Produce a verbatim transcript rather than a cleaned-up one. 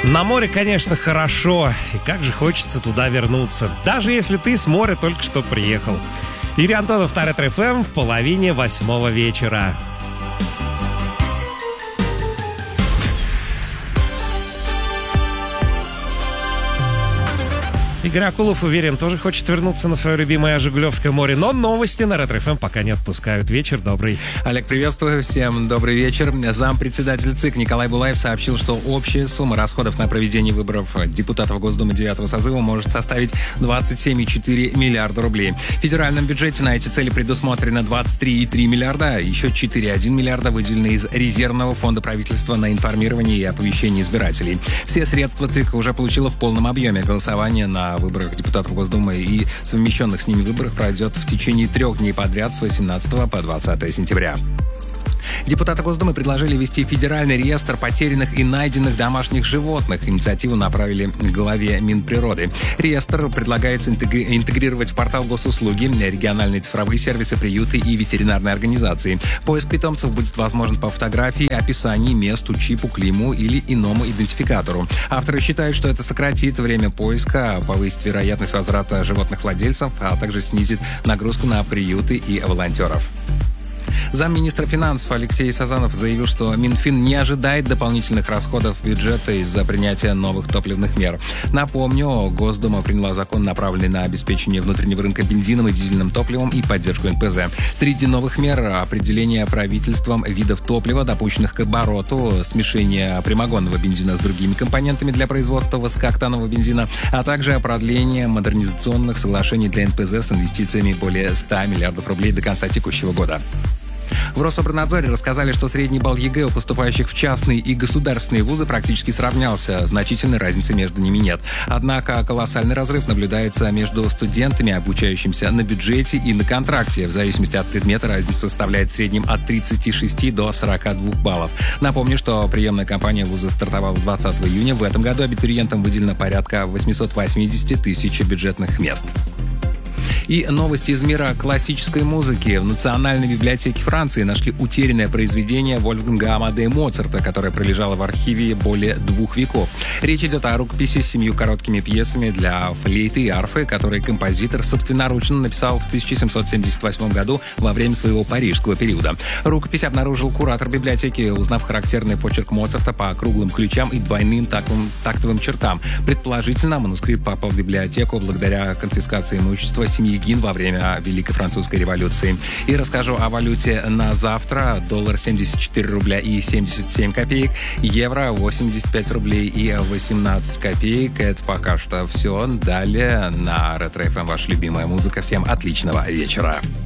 На море, конечно, хорошо, и как же хочется туда вернуться, даже если ты с моря только что приехал. Юрий Антонов на Ретро эф эм в половине восьмого вечера. Игорь Акулов, уверен, тоже хочет вернуться на свое любимое Жигулевское море, но новости на Ретро эф эм пока не отпускают. Вечер добрый. Олег, приветствую. Всем добрый вечер. Зампредседатель ЦИК Николай Булаев сообщил, что общая сумма расходов на проведение выборов депутатов Госдумы девятого созыва может составить двадцать семь и четыре миллиарда рублей. В федеральном бюджете на эти цели предусмотрено двадцать три и три миллиарда, еще четыре и один миллиарда выделены из резервного фонда правительства на информирование и оповещение избирателей. Все средства ЦИК уже получила в полном объеме. Голосование на выборах депутатов Госдумы и совмещенных с ними выборах пройдет в течение трех дней подряд с восемнадцатого по двадцатое сентября. Депутаты Госдумы предложили ввести федеральный реестр потерянных и найденных домашних животных. Инициативу направили главе Минприроды. Реестр предлагается интегри- интегрировать в портал госуслуги, региональные цифровые сервисы, приюты и ветеринарные организации. Поиск питомцев будет возможен по фотографии, описанию, месту, чипу, клейму или иному идентификатору. Авторы считают, что это сократит время поиска, повысит вероятность возврата животных владельцев, а также снизит нагрузку на приюты и волонтеров. Замминистра финансов Алексей Сазанов заявил, что Минфин не ожидает дополнительных расходов бюджета из-за принятия новых топливных мер. Напомню, Госдума приняла закон, направленный на обеспечение внутреннего рынка бензином и дизельным топливом и поддержку эн пэ зэ. Среди новых мер — определение правительством видов топлива, допущенных к обороту, смешение прямогонного бензина с другими компонентами для производства высокооктанового бензина, а также продление модернизационных соглашений для эн пэ зэ с инвестициями более ста миллиардов рублей до конца текущего года. В Рособорнадзоре рассказали, что средний балл е гэ у поступающих в частные и государственные вузы практически сравнялся. Значительной разницы между ними нет. Однако колоссальный разрыв наблюдается между студентами, обучающимися на бюджете и на контракте. В зависимости от предмета разница составляет в среднем от тридцати шести до сорока двух баллов. Напомню, что приемная кампания вуза стартовала двадцатого июня. В этом году абитуриентам выделено порядка восемьсот восемьдесят тысяч бюджетных мест. И новости из мира классической музыки. В Национальной библиотеке Франции нашли утерянное произведение Вольфганга Амадея Моцарта, которое пролежало в архиве более двух веков. Речь идет о рукописи с семью короткими пьесами для флейты и арфы, которые композитор собственноручно написал в тысяча семьсот семьдесят восьмом году во время своего парижского периода. Рукопись обнаружил куратор библиотеки, узнав характерный почерк Моцарта по круглым ключам и двойным тактовым, тактовым чертам. Предположительно, манускрипт попал в библиотеку благодаря конфискации имущества семьи Гин во время Великой Французской революции. И расскажу о валюте на завтра. Доллар семьдесят четыре рубля и семьдесят семь копеек, евро восемьдесят пять рублей и восемнадцать копеек. Это пока что все. Далее на Ретро эф эм ваша любимая музыка. Всем отличного вечера.